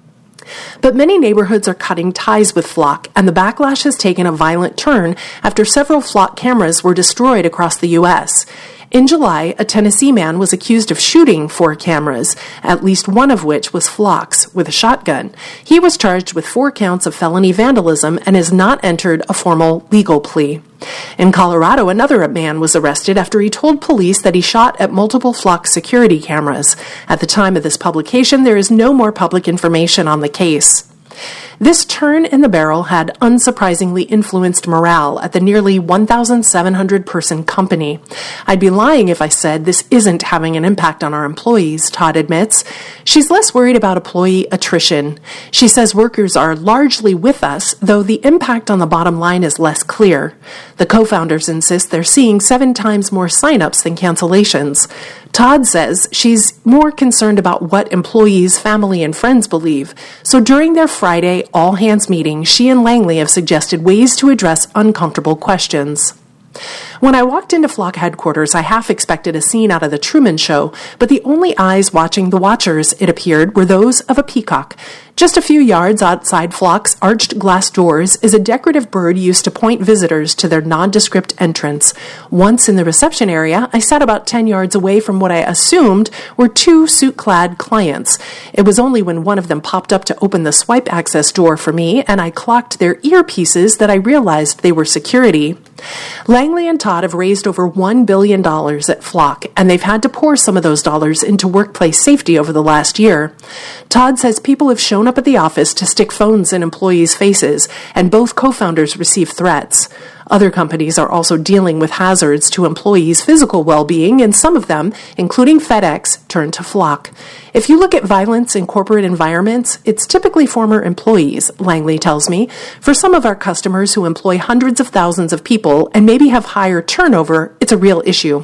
But many neighborhoods are cutting ties with Flock, and the backlash has taken a violent turn after several Flock cameras were destroyed across the U S. In July, a Tennessee man was accused of shooting four cameras, at least one of which was Flock's, with a shotgun. He was charged with four counts of felony vandalism and has not entered a formal legal plea. In Colorado, another man was arrested after he told police that he shot at multiple Flock security cameras. At the time of this publication, there is no more public information on the case. This turn in the barrel had unsurprisingly influenced morale at the nearly one thousand seven hundred person company. I'd be lying if I said this isn't having an impact on our employees, Todd admits. She's less worried about employee attrition. She says workers are largely with us, though the impact on the bottom line is less clear. The co-founders insist they're seeing seven times more sign-ups than cancellations. Todd says she's more concerned about what employees, family, and friends believe. So during their Friday all-hands meeting, she and Langley have suggested ways to address uncomfortable questions. When I walked into Flock headquarters, I half expected a scene out of The Truman Show, but the only eyes watching the watchers, it appeared, were those of a peacock. Just a few yards outside Flock's arched glass doors is a decorative bird used to point visitors to their nondescript entrance. Once in the reception area, I sat about ten yards away from what I assumed were two suit-clad clients. It was only when one of them popped up to open the swipe access door for me and I clocked their earpieces that I realized they were security. Langley and Todd have raised over one billion dollars at Flock, and they've had to pour some of those dollars into workplace safety over the last year. Todd says people have shown up at the office to stick phones in employees' faces, and both co-founders receive threats. Other companies are also dealing with hazards to employees' physical well-being, and some of them, including FedEx, turn to Flock. If you look at violence in corporate environments, it's typically former employees, Langley tells me. For some of our customers who employ hundreds of thousands of people and maybe have higher turnover, it's a real issue.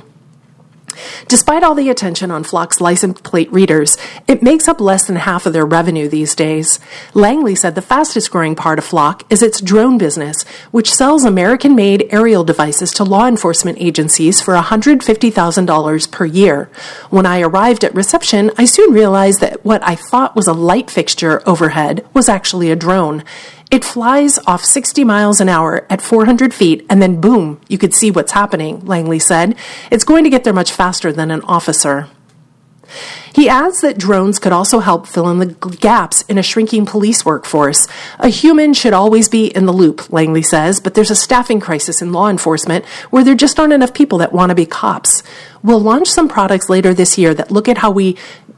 Despite all the attention on Flock's license plate readers, it makes up less than half of their revenue these days. Langley said the fastest growing part of Flock is its drone business, which sells American-made aerial devices to law enforcement agencies for one hundred fifty thousand dollars per year. When I arrived at reception, I soon realized that what I thought was a light fixture overhead was actually a drone. It flies off sixty miles an hour at four hundred feet, and then boom, you could see what's happening, Langley said. It's going to get there much faster than an officer. He adds that drones could also help fill in the gaps in a shrinking police workforce. A human should always be in the loop, Langley says, but there's a staffing crisis in law enforcement where there just aren't enough people that want to be cops. We'll launch some products later this year that look at how we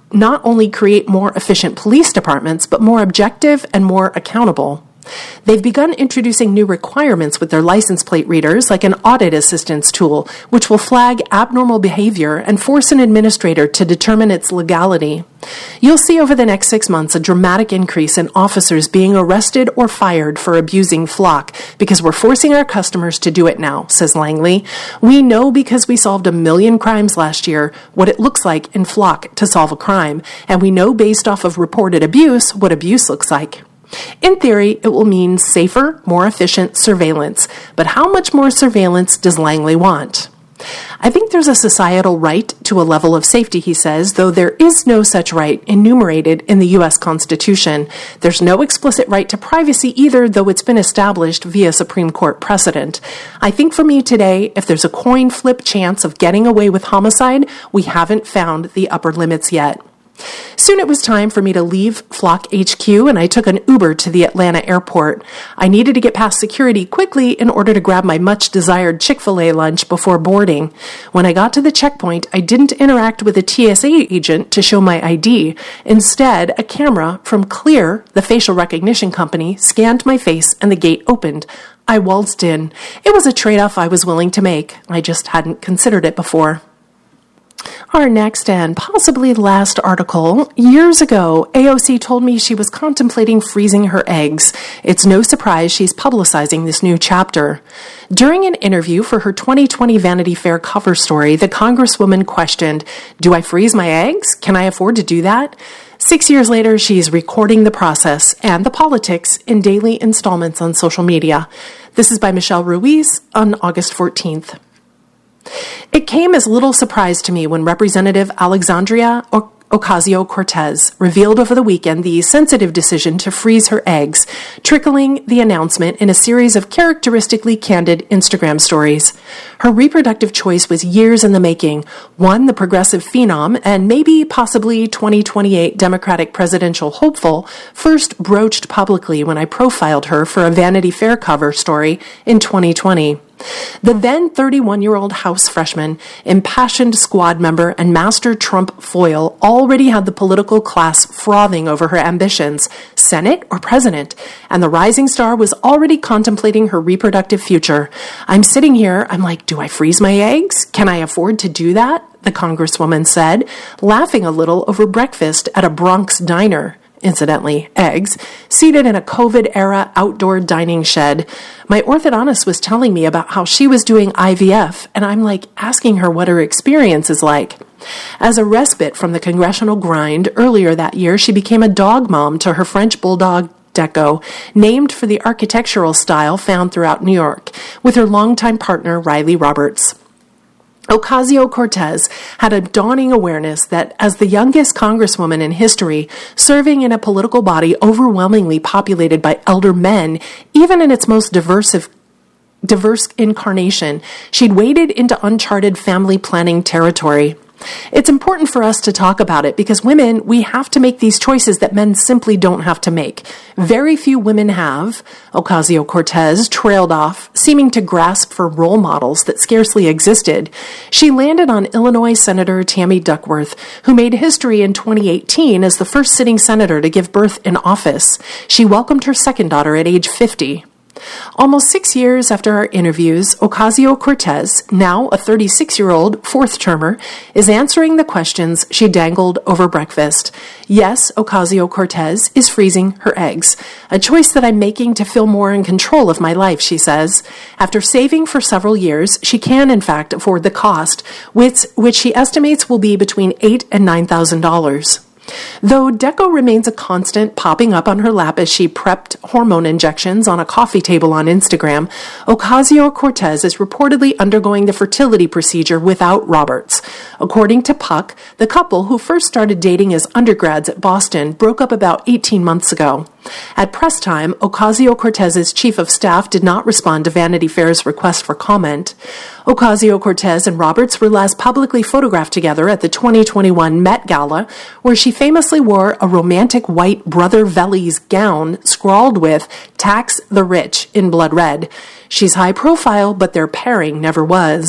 not only create more efficient police departments, but more objective and more accountable. They've begun introducing new requirements with their license plate readers, like an audit assistance tool, which will flag abnormal behavior and force an administrator to determine its legality. You'll see over the next six months a dramatic increase in officers being arrested or fired for abusing Flock, because we're forcing our customers to do it now, says Langley. We know because we solved a million crimes last year what it looks like in Flock to solve a crime, and we know based off of reported abuse what abuse looks like. In theory, it will mean safer, more efficient surveillance. But how much more surveillance does Langley want? I think there's a societal right to a level of safety, he says, though there is no such right enumerated in the U S Constitution. There's no explicit right to privacy either, though it's been established via Supreme Court precedent. I think for me today, if there's a coin flip chance of getting away with homicide, we haven't found the upper limits yet. Soon it was time for me to leave Flock H Q, and I took an Uber to the Atlanta airport. I needed to get past security quickly in order to grab my much-desired Chick-fil-A lunch before boarding. When I got to the checkpoint, I didn't interact with a T S A agent to show my I D. Instead, a camera from Clear, the facial recognition company, scanned my face and the gate opened. I waltzed in. It was a trade-off I was willing to make. I just hadn't considered it before. Our next and possibly last article. Years ago, A O C told me she was contemplating freezing her eggs. It's no surprise she's publicizing this new chapter. During an interview for her twenty twenty Vanity Fair cover story, the Congresswoman questioned, "Do I freeze my eggs? Can I afford to do that?" Six years later, she's recording the process and the politics in daily installments on social media. This is by Michelle Ruiz on August fourteenth. It came as little surprise to me when Representative Alexandria Ocasio-Cortez revealed over the weekend the sensitive decision to freeze her eggs, trickling the announcement in a series of characteristically candid Instagram stories. Her reproductive choice was years in the making, one the progressive phenom and maybe possibly twenty twenty-eight Democratic presidential hopeful first broached publicly when I profiled her for a Vanity Fair cover story in twenty twenty. The then thirty-one-year-old House freshman, impassioned squad member, and master Trump foil already had the political class frothing over her ambitions, Senate or president, and the rising star was already contemplating her reproductive future. I'm sitting here, I'm like, do I freeze my eggs? Can I afford to do that? The Congresswoman said, laughing a little over breakfast at a Bronx diner. Incidentally, eggs, seated in a COVID-era outdoor dining shed. My orthodontist was telling me about how she was doing I V F, and I'm like asking her what her experience is like. As a respite from the congressional grind, earlier that year she became a dog mom to her French bulldog Deco, named for the architectural style found throughout New York, with her longtime partner Riley Roberts. Ocasio-Cortez had a dawning awareness that as the youngest congresswoman in history, serving in a political body overwhelmingly populated by elder men, even in its most diverse, diverse incarnation, she'd waded into uncharted family planning territory. It's important for us to talk about it because women, we have to make these choices that men simply don't have to make. Very few women have. Ocasio-Cortez trailed off, seeming to grasp for role models that scarcely existed. She landed on Illinois Senator Tammy Duckworth, who made history in twenty eighteen as the first sitting senator to give birth in office. She welcomed her second daughter at age fifty. Almost six years after our interviews, Ocasio-Cortez, now a thirty-six-year-old fourth-termer, is answering the questions she dangled over breakfast. Yes, Ocasio-Cortez is freezing her eggs, a choice that I'm making to feel more in control of my life, she says. After saving for several years, she can, in fact, afford the cost, which, which she estimates will be between eight thousand dollars and nine thousand dollars. Though Deco remains a constant, popping up on her lap as she prepped hormone injections on a coffee table on Instagram, Ocasio-Cortez is reportedly undergoing the fertility procedure without Roberts. According to Puck, the couple, who first started dating as undergrads at Boston, broke up about eighteen months ago. At press time, Ocasio-Cortez's chief of staff did not respond to Vanity Fair's request for comment. Ocasio-Cortez and Roberts were last publicly photographed together at the twenty twenty-one Met Gala, where she famously wore a romantic white Brother Vellies gown scrawled with "Tax the Rich" in blood red. She's high profile, but their pairing never was.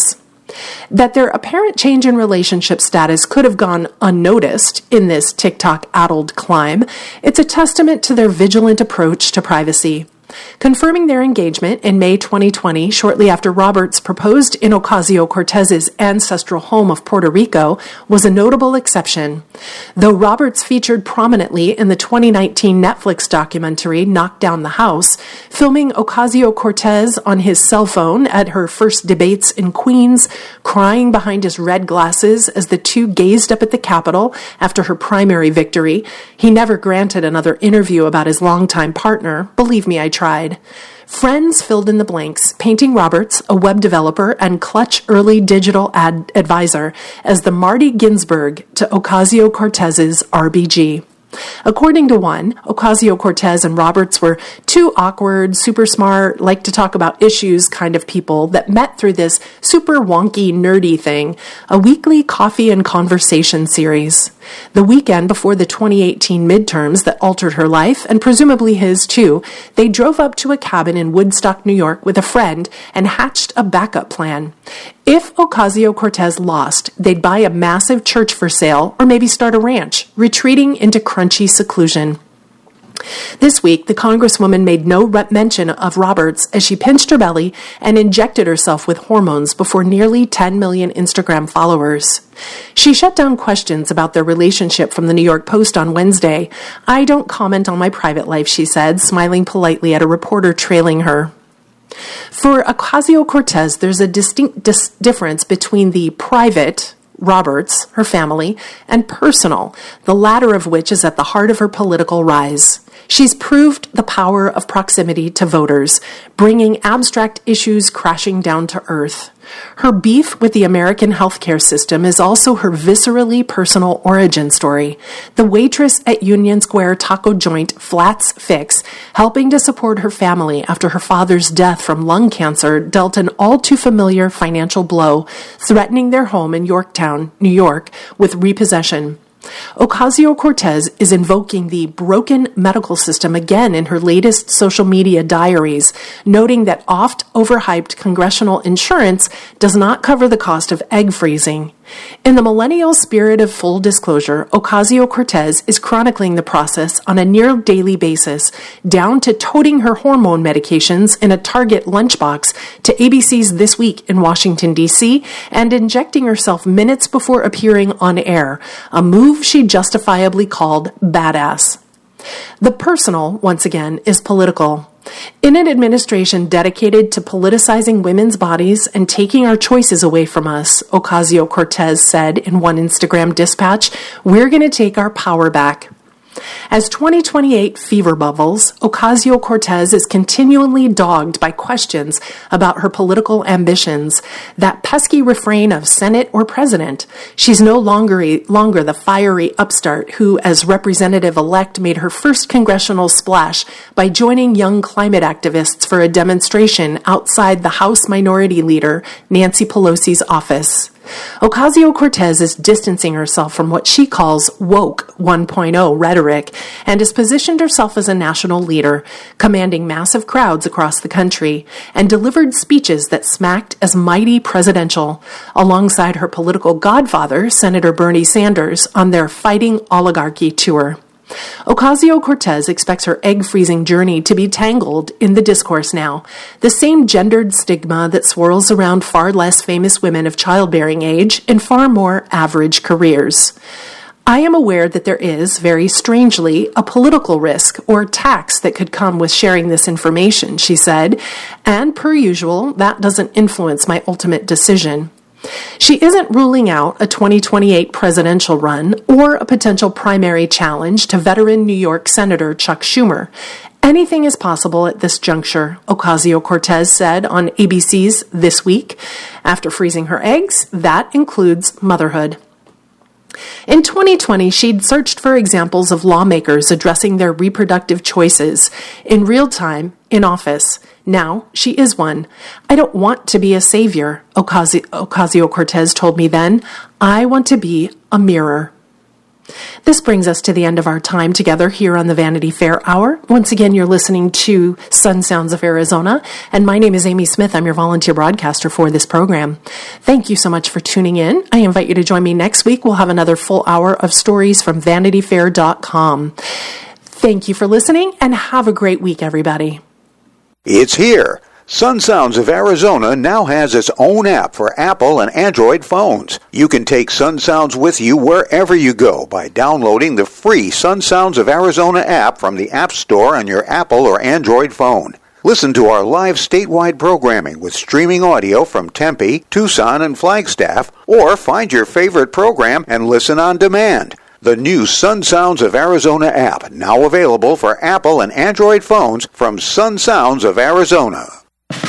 That their apparent change in relationship status could have gone unnoticed in this TikTok-addled climb, it's a testament to their vigilant approach to privacy. Confirming their engagement in May twenty twenty, shortly after Roberts proposed in Ocasio-Cortez's ancestral home of Puerto Rico, was a notable exception. Though Roberts featured prominently in the twenty nineteen Netflix documentary Knock Down the House, filming Ocasio-Cortez on his cell phone at her first debates in Queens, crying behind his red glasses as the two gazed up at the Capitol after her primary victory, he never granted another interview about his longtime partner. Believe me, I tried. Friends filled in the blanks, painting Roberts, a web developer and clutch early digital ad advisor, as the Marty Ginsburg to Ocasio-Cortez's R B G. According to one, Ocasio-Cortez and Roberts were two awkward, super smart, like to talk about issues kind of people that met through this super wonky, nerdy thing, a weekly coffee and conversation series. The weekend before the twenty eighteen midterms that altered her life, and presumably his too, they drove up to a cabin in Woodstock, New York with a friend and hatched a backup plan. If Ocasio-Cortez lost, they'd buy a massive church for sale or maybe start a ranch, retreating into crunchy seclusion. This week, the Congresswoman made no mention of Roberts as she pinched her belly and injected herself with hormones before nearly ten million Instagram followers. She shut down questions about their relationship from the New York Post on Wednesday. "I don't comment on my private life," she said, smiling politely at a reporter trailing her. For Ocasio-Cortez, there's a distinct dis- difference between the private, Roberts, her family, and personal, the latter of which is at the heart of her political rise. She's proved the power of proximity to voters, bringing abstract issues crashing down to earth. Her beef with the American healthcare system is also her viscerally personal origin story. The waitress at Union Square taco joint Flats Fix, helping to support her family after her father's death from lung cancer, dealt an all too familiar financial blow, threatening their home in Yorktown, New York, with repossession. Ocasio-Cortez is invoking the broken medical system again in her latest social media diaries, noting that oft-overhyped congressional insurance does not cover the cost of egg freezing. In the millennial spirit of full disclosure, Ocasio-Cortez is chronicling the process on a near-daily basis, down to toting her hormone medications in a Target lunchbox to A B C's This Week in Washington, D C, and injecting herself minutes before appearing on air, a move she justifiably called badass. The personal, once again, is political. In an administration dedicated to politicizing women's bodies and taking our choices away from us, Ocasio-Cortez said in one Instagram dispatch, "We're going to take our power back." As twenty twenty-eight fever bubbles, Ocasio-Cortez is continually dogged by questions about her political ambitions. That pesky refrain of Senate or President. She's no longer, longer the fiery upstart who, as representative-elect, made her first congressional splash by joining young climate activists for a demonstration outside the House Minority Leader Nancy Pelosi's office. Ocasio-Cortez is distancing herself from what she calls woke one point oh rhetoric and has positioned herself as a national leader, commanding massive crowds across the country, and delivered speeches that smacked as mighty presidential, alongside her political godfather, Senator Bernie Sanders, on their Fighting Oligarchy tour. Ocasio-Cortez expects her egg-freezing journey to be tangled in the discourse now, the same gendered stigma that swirls around far less famous women of childbearing age in far more average careers. I am aware that there is, very strangely, a political risk or tax that could come with sharing this information, she said, and per usual, that doesn't influence my ultimate decision. She isn't ruling out a twenty twenty-eight presidential run or a potential primary challenge to veteran New York Senator Chuck Schumer. Anything is possible at this juncture, Ocasio-Cortez said on A B C's This Week. After freezing her eggs, that includes motherhood. In twenty twenty, she'd searched for examples of lawmakers addressing their reproductive choices in real time in office. Now, she is one. "I don't want to be a savior," Ocasio- Ocasio-Cortez told me then. "I want to be a mirror." The This brings us to the end of our time together here on the Vanity Fair Hour. Once again, you're listening to Sun Sounds of Arizona, and my name is Amy Smith. I'm your volunteer broadcaster for this program. Thank you so much for tuning in. I invite you to join me next week. We'll have another full hour of stories from vanity fair dot com. Thank you for listening, and have a great week, everybody. It's here. Sun Sounds of Arizona now has its own app for Apple and Android phones. You can take Sun Sounds with you wherever you go by downloading the free Sun Sounds of Arizona app from the App Store on your Apple or Android phone. Listen to our live statewide programming with streaming audio from Tempe, Tucson, and Flagstaff, or find your favorite program and listen on demand. The new Sun Sounds of Arizona app, now available for Apple and Android phones from Sun Sounds of Arizona.